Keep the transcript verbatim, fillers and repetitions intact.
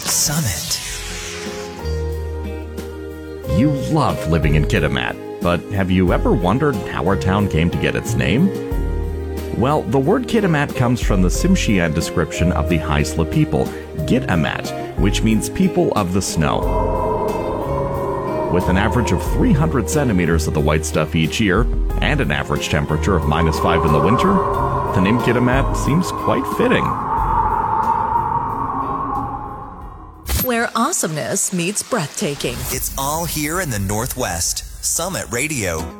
Summit. You love living in Kitimat, but have you ever wondered how our town came to get its name? Well, the word Kitimat comes from the Tsimshian description of the Haisla people, Git-amat, which means people of the snow. With an average of three hundred centimeters of the white stuff each year, and an average temperature of minus five in the winter, the name Kitimat seems quite fitting. Where awesomeness meets breathtaking. It's all here in the Northwest. Summit Radio.